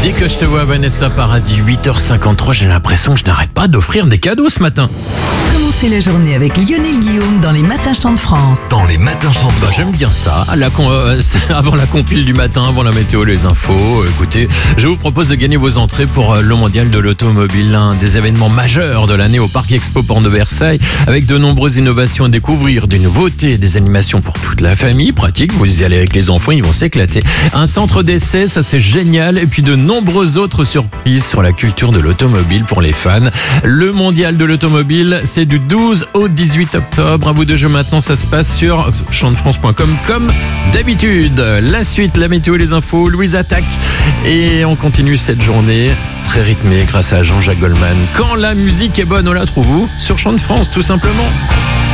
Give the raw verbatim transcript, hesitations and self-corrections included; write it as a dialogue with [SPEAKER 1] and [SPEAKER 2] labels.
[SPEAKER 1] Dès que je te vois, Vanessa Paradis, huit heures cinquante-trois, j'ai l'impression que je n'arrête pas d'offrir des cadeaux ce matin.
[SPEAKER 2] Commencez la journée avec Lionel Guillaume dans les Matins Chants de France.
[SPEAKER 3] Dans les Matins Chants de
[SPEAKER 1] Bah,
[SPEAKER 3] France.
[SPEAKER 1] j'aime bien ça. La con- euh, c'est avant la compile du matin, avant la météo, les infos. Euh, Écoutez, je vous propose de gagner vos entrées pour euh, le mondial de l'automobile, l'un des événements majeurs de l'année au Parc Expo Porte de Versailles, avec de nombreuses innovations à découvrir, des nouveautés, des animations pour toute la famille. Pratique, vous y allez avec les enfants, ils vont s'éclater. Un centre d'essai, ça c'est génial. Et puis de nombreuses autres surprises sur la culture de l'automobile pour les fans. Le mondial de l'automobile, c'est du douze au dix-huit octobre. À vous de jeu maintenant, ça se passe sur chant de france point com comme d'habitude. La suite, la météo, les infos, Louise attaque. Et on continue cette journée très rythmée grâce à Jean-Jacques Goldman. Quand la musique est bonne, on la trouve où ? Sur Chant de France, tout simplement.